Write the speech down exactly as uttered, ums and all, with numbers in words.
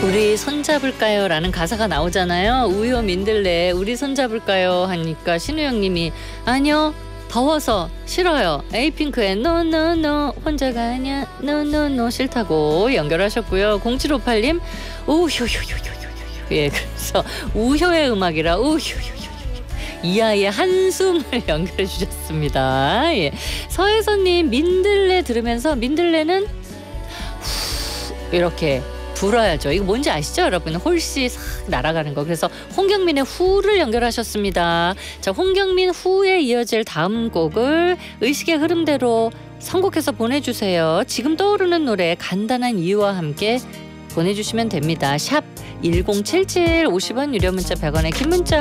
우리 손잡을까요? 라는 가사가 나오잖아요. 우효 민들레 우리 손잡을까요? 하니까 신우영님이 아니요 더워서 싫어요. 에이핑크의 노노노 혼자가 아니야 노노노 싫다고 연결하셨고요. 공칠오팔 님 우효효효효효효 예 그래서 우효의 음악이라 우효효효 이 아이의 한숨을 연결해 주셨습니다. 예. 서혜선님 민들레 들으면서 민들레는 후 이렇게 불어야죠. 이거 뭔지 아시죠 여러분? 홀씨 싹 날아가는 거. 그래서 홍경민의 후를 연결하셨습니다. 자, 홍경민 후에 이어질 다음 곡을 의식의 흐름대로 선곡해서 보내주세요. 지금 떠오르는 노래 간단한 이유와 함께 보내주시면 됩니다. 샵 일공칠칠 오십 원 유료 문자 백 원의 긴 문자